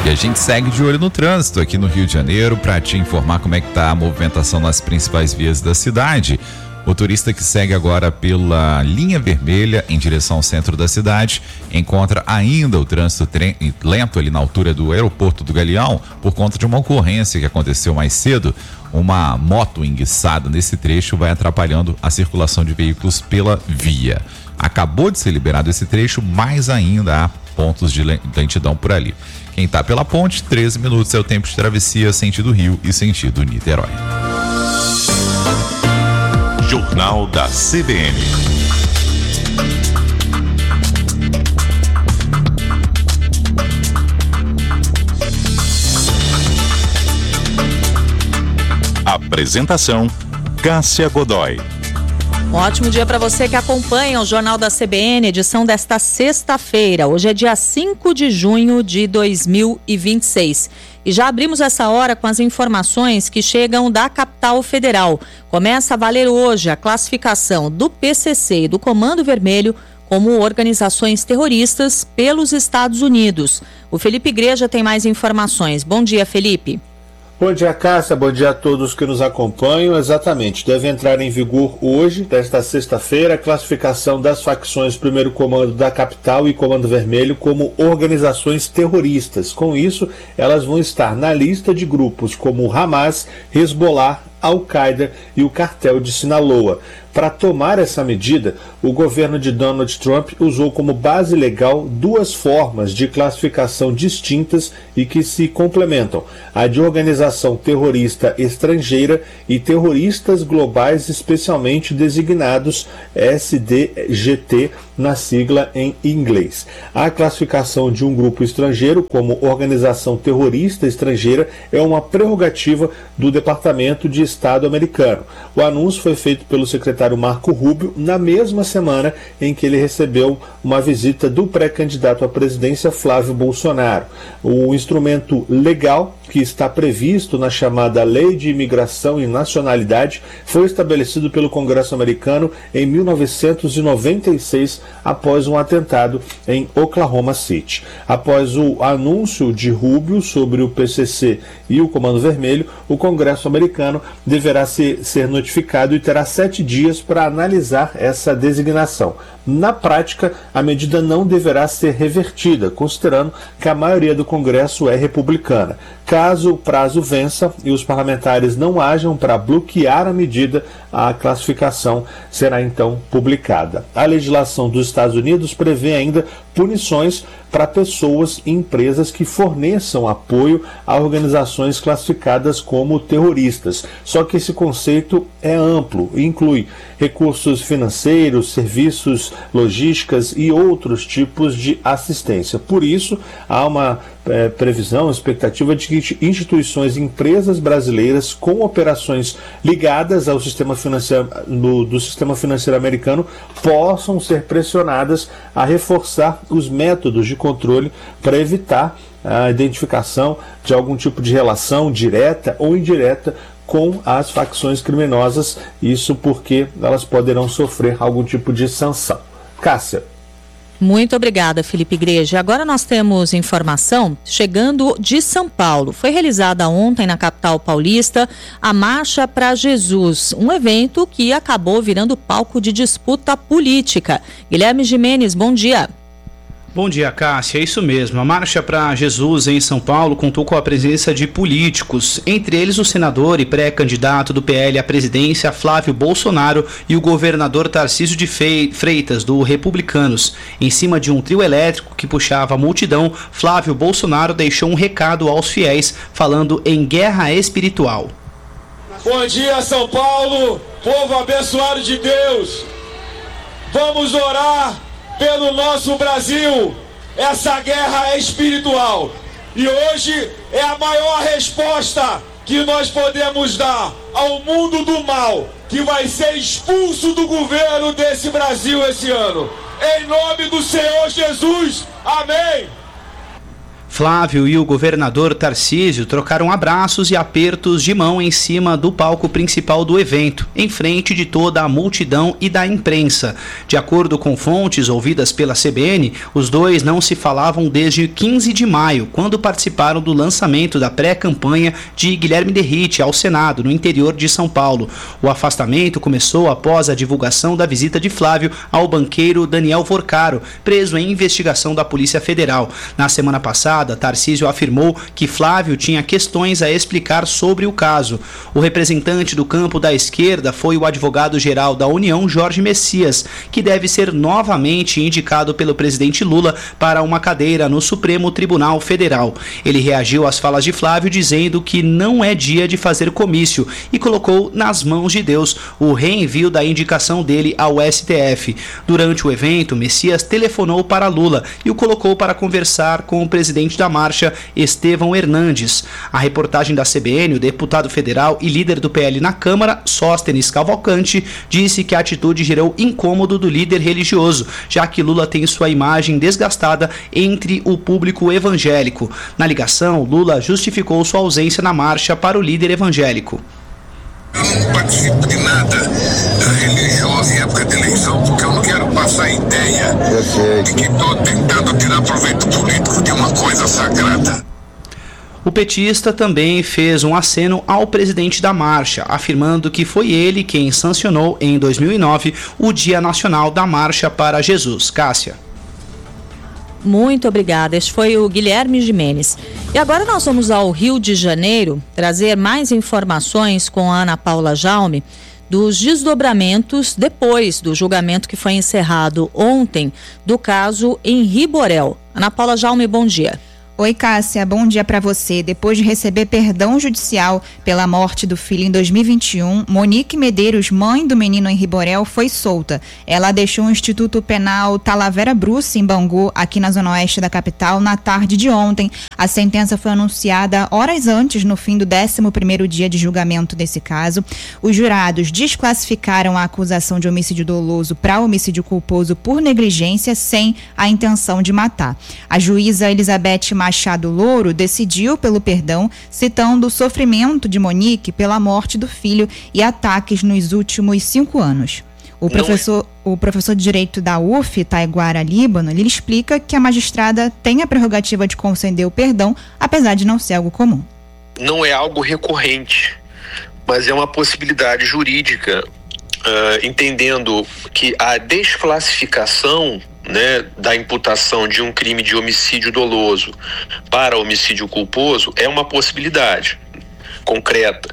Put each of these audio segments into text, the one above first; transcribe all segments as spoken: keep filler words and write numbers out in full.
E a gente segue de olho no trânsito aqui no Rio de Janeiro para te informar como é que está a movimentação nas principais vias da cidade. Motorista que segue agora pela linha vermelha em direção ao centro da cidade encontra ainda o trânsito tre- lento ali na altura do aeroporto do Galeão por conta de uma ocorrência que aconteceu mais cedo. Uma moto enguiçada nesse trecho vai atrapalhando a circulação de veículos pela via. Acabou de ser liberado esse trecho, mas ainda há pontos de lentidão por ali. Quem está pela ponte, treze minutos é o tempo de travessia sentido Rio e sentido Niterói. Jornal da C B N. Apresentação: Cássia Godoy. Um ótimo dia para você que acompanha o Jornal da C B N, edição desta sexta-feira. Hoje é dia cinco de junho de dois mil e vinte e seis. E já abrimos essa hora com as informações que chegam da capital federal. Começa a valer hoje a classificação do P C C e do Comando Vermelho como organizações terroristas pelos Estados Unidos. O Felipe Igreja tem mais informações. Bom dia, Felipe. Bom dia, Cássia. Bom dia a todos que nos acompanham. Exatamente, deve entrar em vigor hoje, desta sexta-feira, a classificação das facções Primeiro Comando da Capital e Comando Vermelho como organizações terroristas. Com isso, elas vão estar na lista de grupos como o Hamas, Hezbollah, Al-Qaeda e o Cartel de Sinaloa. Para tomar essa medida, o governo de Donald Trump usou como base legal duas formas de classificação distintas e que se complementam: a de organização terrorista estrangeira e terroristas globais especialmente designados, S D G T, na sigla em inglês. A classificação de um grupo estrangeiro como organização terrorista estrangeira é uma prerrogativa do Departamento de Estado americano. O anúncio foi feito pelo secretário Marco Rubio na mesma semana em que ele recebeu uma visita do pré-candidato à presidência Flávio Bolsonaro. O instrumento legal que está previsto na chamada Lei de Imigração e Nacionalidade foi estabelecido pelo Congresso americano em mil novecentos e noventa e seis, após um atentado em Oklahoma City. Após o anúncio de Rubio sobre o P C C e o Comando Vermelho, o Congresso americano deverá ser, ser notificado e terá sete dias para analisar essa designação. Na prática, a medida não deverá ser revertida, considerando que a maioria do Congresso é republicana. Caso o prazo vença e os parlamentares não hajam para bloquear a medida, a classificação será então publicada. A legislação dos Estados Unidos prevê ainda punições para pessoas e empresas que forneçam apoio a organizações classificadas como terroristas. Só que esse conceito é amplo e inclui recursos financeiros, serviços, logísticas e outros tipos de assistência. Por isso, há uma é, previsão, expectativa de que instituições e empresas brasileiras com operações ligadas ao sistema financeiro, no, do sistema financeiro americano possam ser pressionadas a reforçar os métodos de controle para evitar a identificação de algum tipo de relação direta ou indireta com as facções criminosas, isso porque elas poderão sofrer algum tipo de sanção. Cássia. Muito obrigada, Felipe Igreja. Agora nós temos informação chegando de São Paulo. Foi realizada ontem na capital paulista a Marcha para Jesus, um evento que acabou virando palco de disputa política. Guilherme Gimenez, bom dia. Bom dia, Cássia. É isso mesmo. A Marcha para Jesus em São Paulo contou com a presença de políticos, entre eles o senador e pré-candidato do P L à presidência Flávio Bolsonaro e o governador Tarcísio de Freitas, do Republicanos. Em cima de um trio elétrico que puxava a multidão, Flávio Bolsonaro deixou um recado aos fiéis, falando em guerra espiritual. Bom dia, São Paulo, povo abençoado de Deus. Vamos orar pelo nosso Brasil. Essa guerra é espiritual e hoje é a maior resposta que nós podemos dar ao mundo do mal, que vai ser expulso do governo desse Brasil esse ano. Em nome do Senhor Jesus, amém. Flávio e o governador Tarcísio trocaram abraços e apertos de mão em cima do palco principal do evento, em frente de toda a multidão e da imprensa. De acordo com fontes ouvidas pela C B N, os dois não se falavam desde quinze de maio, quando participaram do lançamento da pré-campanha de Guilherme Derrite ao Senado, no interior de São Paulo. O afastamento começou após a divulgação da visita de Flávio ao banqueiro Daniel Vorcaro, preso em investigação da Polícia Federal. Na semana passada, Tarcísio afirmou que Flávio tinha questões a explicar sobre o caso. O representante do campo da esquerda foi o advogado-geral da União, Jorge Messias, que deve ser novamente indicado pelo presidente Lula para uma cadeira no Supremo Tribunal Federal. Ele reagiu às falas de Flávio dizendo que não é dia de fazer comício e colocou nas mãos de Deus o reenvio da indicação dele ao S T F. Durante o evento, Messias telefonou para Lula e o colocou para conversar com o presidente da marcha, Estevão Hernandes. A reportagem da C B N, o deputado federal e líder do P L na Câmara, Sóstenes Cavalcante, disse que a atitude gerou incômodo do líder religioso, já que Lula tem sua imagem desgastada entre o público evangélico. Na ligação, Lula justificou sua ausência na marcha para o líder evangélico. Eu não participo de nada religioso em época de eleição, porque eu não quero passar a ideia de que estou tentando tirar proveito político de uma coisa sagrada. O petista também fez um aceno ao presidente da marcha, afirmando que foi ele quem sancionou em dois mil e nove o Dia Nacional da Marcha para Jesus. Cássia. Muito obrigada. Este foi o Guilherme Gimenez. E agora nós vamos ao Rio de Janeiro trazer mais informações com a Ana Paula Jaume dos desdobramentos depois do julgamento que foi encerrado ontem do caso Henri Borel. Ana Paula Jaume, bom dia. Oi, Cássia, bom dia para você. Depois de receber perdão judicial pela morte do filho em dois mil e vinte e um, Monique Medeiros, mãe do menino Henri Borel, foi solta. Ela deixou o Instituto Penal Talavera Bruce, em Bangu, aqui na zona oeste da capital, na tarde de ontem. A sentença foi anunciada horas antes, no fim do décimo primeiro dia de julgamento desse caso. Os jurados desclassificaram a acusação de homicídio doloso para homicídio culposo por negligência sem a intenção de matar. A juíza Elizabeth Machado Louro decidiu pelo perdão, citando o sofrimento de Monique pela morte do filho e ataques nos últimos cinco anos. O professor, o professor de Direito da U F, Taiguara Líbano, ele explica que a magistrada tem a prerrogativa de conceder o perdão, apesar de não ser algo comum. Não é algo recorrente, mas é uma possibilidade jurídica, uh, entendendo que a desclassificação, né, da imputação de um crime de homicídio doloso para homicídio culposo é uma possibilidade concreta.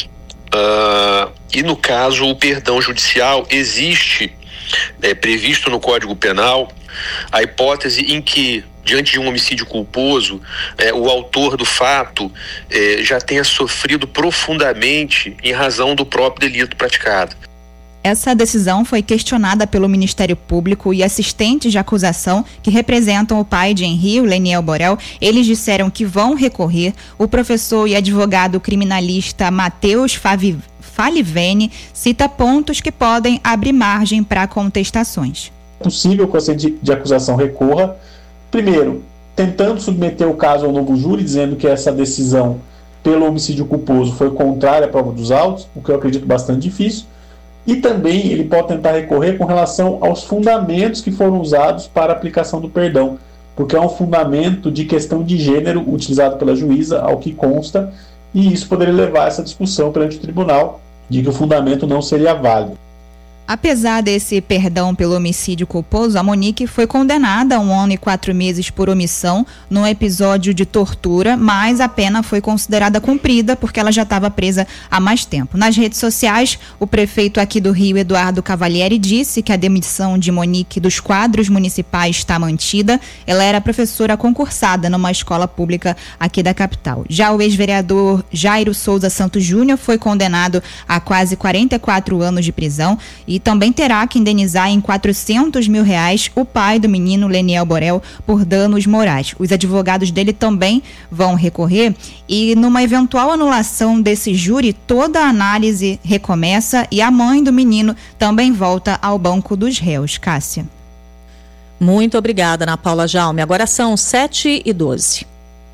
Uh, e no caso, o perdão judicial existe, é, previsto no Código Penal, a hipótese em que, diante de um homicídio culposo, é, o autor do fato é, já tenha sofrido profundamente em razão do próprio delito praticado. Essa decisão foi questionada pelo Ministério Público e assistentes de acusação que representam o pai de Henri, o Leniel Borel. Eles disseram que vão recorrer. O professor e advogado criminalista Matheus Falivene cita pontos que podem abrir margem para contestações. É possível que o assistente de acusação recorra, primeiro, tentando submeter o caso ao novo júri, dizendo que essa decisão pelo homicídio culposo foi contrária à prova dos autos, o que eu acredito bastante difícil. E também ele pode tentar recorrer com relação aos fundamentos que foram usados para a aplicação do perdão, porque é um fundamento de questão de gênero utilizado pela juíza, ao que consta, e isso poderia levar a essa discussão perante o tribunal de que o fundamento não seria válido. Apesar desse perdão pelo homicídio culposo, a Monique foi condenada a um ano e quatro meses por omissão num episódio de tortura, mas a pena foi considerada cumprida porque ela já estava presa há mais tempo. Nas redes sociais, o prefeito aqui do Rio, Eduardo Cavalieri, disse que a demissão de Monique dos quadros municipais está mantida. Ela era professora concursada numa escola pública aqui da capital. Já o ex-vereador Jairo Souza Santos Júnior foi condenado a quase quarenta e quatro anos de prisão e E também terá que indenizar em quatrocentos mil reais o pai do menino Leniel Borel por danos morais. Os advogados dele também vão recorrer e numa eventual anulação desse júri, toda a análise recomeça e a mãe do menino também volta ao banco dos réus. Cássia. Muito obrigada, Ana Paula Jaume. Agora são sete e doze.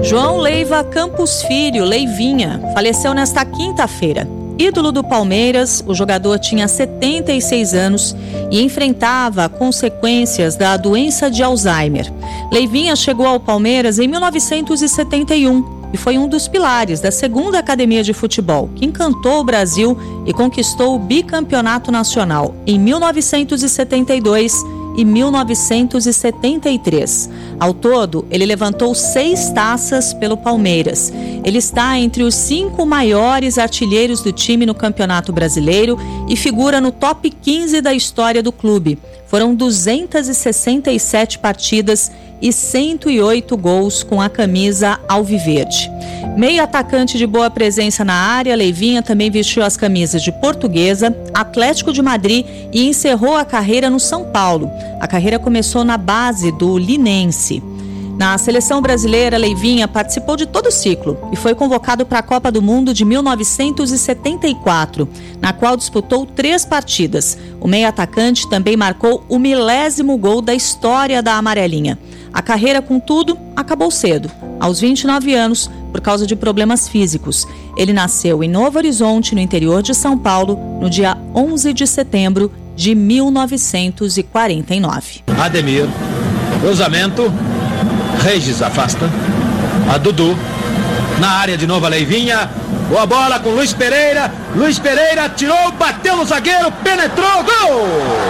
João Leiva Campos Filho, Leivinha, faleceu nesta quinta-feira. Ídolo do Palmeiras, o jogador tinha setenta e seis anos e enfrentava consequências da doença de Alzheimer. Leivinha chegou ao Palmeiras em mil novecentos e setenta e um e foi um dos pilares da segunda academia de futebol, que encantou o Brasil e conquistou o bicampeonato nacional em mil novecentos e setenta e dois e mil novecentos e setenta e três. Ao todo, ele levantou seis taças pelo Palmeiras. Ele está entre os cinco maiores artilheiros do time no Campeonato Brasileiro e figura no top quinze da história do clube. Foram duzentas e sessenta e sete partidas e cento e oito gols com a camisa alviverde. Meio atacante de boa presença na área, Leivinha também vestiu as camisas de Portuguesa, Atlético de Madrid e encerrou a carreira no São Paulo. A carreira começou na base do Linense. Na seleção brasileira, Leivinha participou de todo o ciclo e foi convocado para a Copa do Mundo de mil novecentos e setenta e quatro, na qual disputou três partidas. O meio-atacante também marcou o milésimo gol da história da amarelinha. A carreira, contudo, acabou cedo, aos vinte e nove anos, por causa de problemas físicos. Ele nasceu em Novo Horizonte, no interior de São Paulo, no dia onze de setembro de mil novecentos e quarenta e nove. Ademir, cruzamento, Regis afasta, a Dudu, na área de novo a Leivinha, boa bola com Luiz Pereira, Luiz Pereira tirou, bateu no zagueiro, penetrou, gol!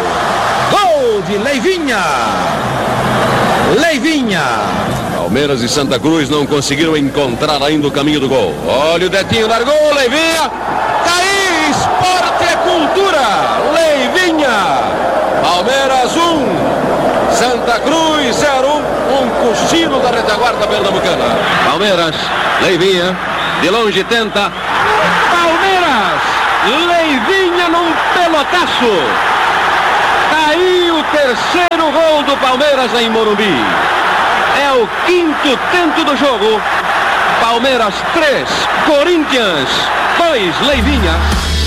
Gol de Leivinha! Leivinha! Palmeiras e Santa Cruz não conseguiram encontrar ainda o caminho do gol. Olha o Detinho, largou, Leivinha! Tá aí, esporte é cultura! Leivinha! Palmeiras um, Santa Cruz zero, um cochilo da retaguarda pernambucana. Palmeiras, Leivinha, de longe tenta. Palmeiras, Leivinha num pelotaço. Tá aí o terceiro gol do Palmeiras em Morumbi. É o quinto tento do jogo. Palmeiras três, Corinthians dois, Leivinha.